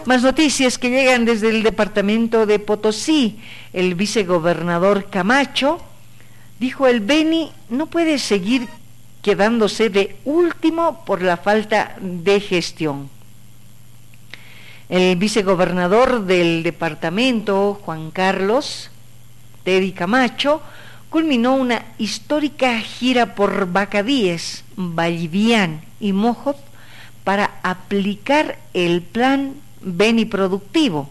Más noticias que llegan desde el departamento de Potosí. El vicegobernador Camacho dijo: el Beni no puede seguir quedándose de último por la falta de gestión. El vicegobernador del departamento, Juan Carlos Teddy Camacho, culminó una histórica gira por Bacadíes, Vallivián y Mojoc para aplicar el plan Beni Productivo.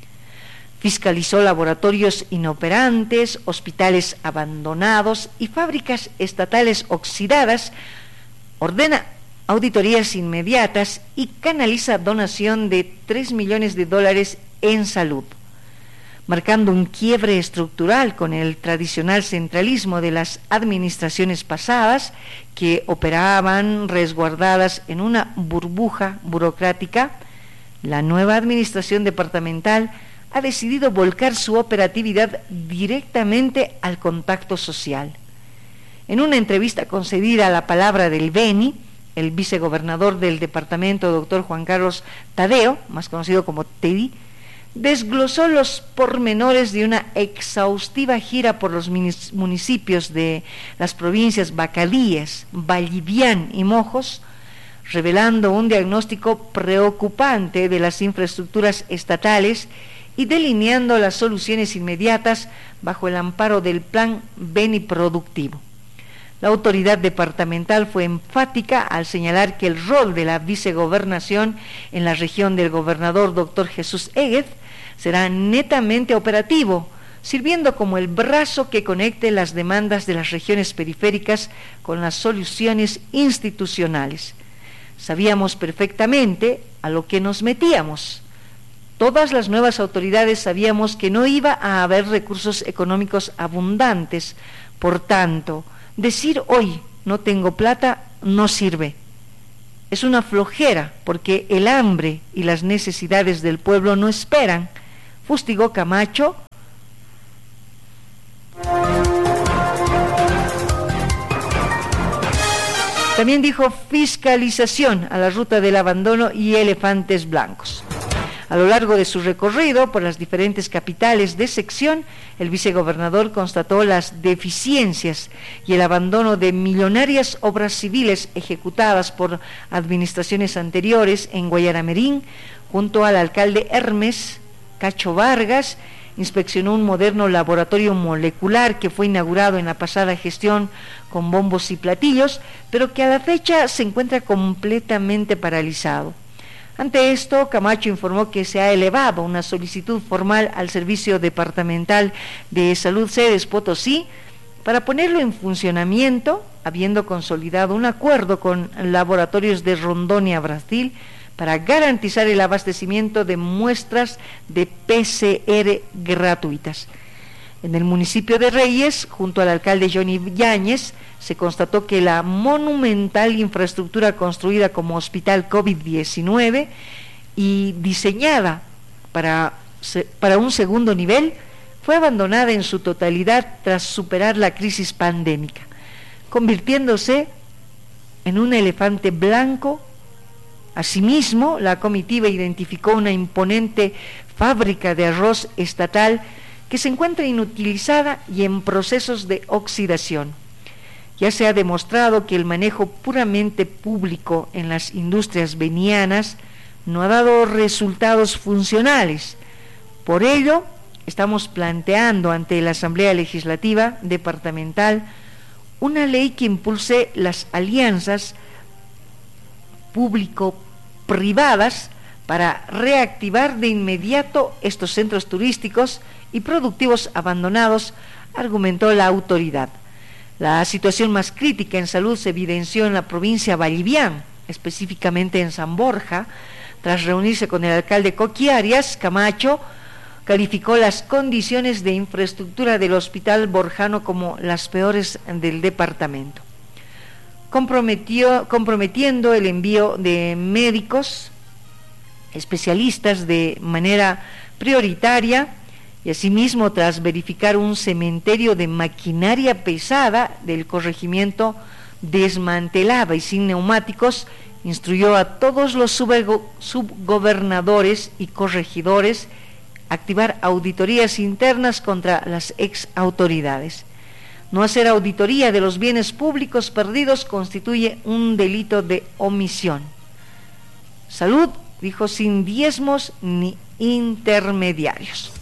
Fiscalizó laboratorios inoperantes, hospitales abandonados y fábricas estatales oxidadas, ordena auditorías inmediatas y canaliza donación de $3 millones en salud, marcando un quiebre estructural con el tradicional centralismo de las administraciones pasadas que operaban resguardadas en una burbuja burocrática. La nueva administración departamental ha decidido volcar su operatividad directamente al contacto social. En una entrevista concedida a La Palabra del Beni, el vicegobernador del departamento, doctor Juan Carlos Tadeo, más conocido como Teddy, desglosó los pormenores de una exhaustiva gira por los municipios de las provincias Bacadíes, Vallivián y Mojos, revelando un diagnóstico preocupante de las infraestructuras estatales y delineando las soluciones inmediatas bajo el amparo del plan Beni Productivo. La autoridad departamental fue enfática al señalar que el rol de la vicegobernación en la región del gobernador doctor Jesús Eguez será netamente operativo, sirviendo como el brazo que conecte las demandas de las regiones periféricas con las soluciones institucionales. Sabíamos perfectamente a lo que nos metíamos. Todas las nuevas autoridades sabíamos que no iba a haber recursos económicos abundantes, por tanto, decir hoy no tengo plata no sirve. Es una flojera porque el hambre y las necesidades del pueblo no esperan, fustigó Camacho. También dijo fiscalización a la ruta del abandono y elefantes blancos. A lo largo de su recorrido por las diferentes capitales de sección, el vicegobernador constató las deficiencias y el abandono de millonarias obras civiles ejecutadas por administraciones anteriores en Guayaramerín. Junto al alcalde Hermes Cacho Vargas, inspeccionó un moderno laboratorio molecular que fue inaugurado en la pasada gestión con bombos y platillos, pero que a la fecha se encuentra completamente paralizado. Ante esto, Camacho informó que se ha elevado una solicitud formal al Servicio Departamental de Salud Sedes Potosí para ponerlo en funcionamiento, habiendo consolidado un acuerdo con laboratorios de Rondônia, Brasil, para garantizar el abastecimiento de muestras de PCR gratuitas. En el municipio de Reyes, junto al alcalde Johnny Yáñez, se constató que la monumental infraestructura construida como hospital COVID-19 y diseñada para un segundo nivel fue abandonada en su totalidad tras superar la crisis pandémica, convirtiéndose en un elefante blanco. Asimismo, la comitiva identificó una imponente fábrica de arroz estatal que se encuentra inutilizada y en procesos de oxidación. Ya se ha demostrado que el manejo puramente público en las industrias benianas no ha dado resultados funcionales. Por ello, estamos planteando ante la Asamblea Legislativa Departamental una ley que impulse las alianzas público-privadas para reactivar de inmediato estos centros turísticos y productivos abandonados, argumentó la autoridad. La situación más crítica en salud se evidenció en la provincia Vallivián, específicamente en San Borja. Tras reunirse con el alcalde Coqui Arias, Camacho calificó las condiciones de infraestructura del hospital borjano como las peores del departamento, comprometiendo el envío de médicos especialistas de manera prioritaria. Y asimismo, tras verificar un cementerio de maquinaria pesada del corregimiento desmantelada y sin neumáticos, Instruyó a todos los subgobernadores y corregidores a activar auditorías internas contra las ex autoridades. No hacer auditoría de los bienes públicos perdidos constituye un delito de omisión. Salud, dijo, sin diezmos ni intermediarios.